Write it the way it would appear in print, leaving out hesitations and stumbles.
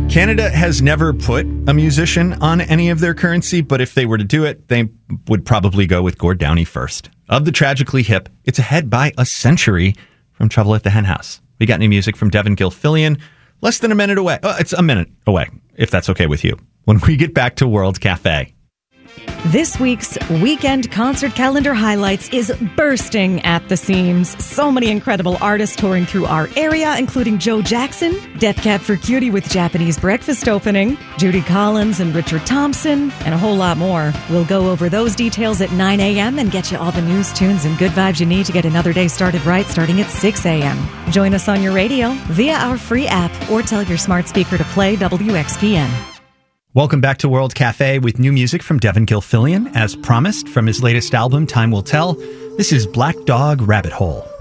Canada has never put a musician on any of their currency, but if they were to do it, they would probably go with Gord Downie first. Of the Tragically Hip, it's ahead by a century from Trouble at the Hen House. We got new music from Devin Gilfillian, less than a minute away. It's a minute away, if that's okay with you, when we get back to World Cafe. This week's weekend concert calendar highlights is bursting at the seams. So many incredible artists touring through our area, including Joe Jackson, Death Cab for Cutie with Japanese Breakfast opening, Judy Collins and Richard Thompson, and a whole lot more. We'll go over those details at 9 a.m. and get you all the news, tunes, and good vibes you need to get another day started right, starting at 6 a.m. Join us on your radio via our free app or tell your smart speaker to play WXPN. Welcome back to World Cafe with new music from Devin Gilfillian, as promised from his latest album, Time Will Tell. This is Black Dog Rabbit Hole.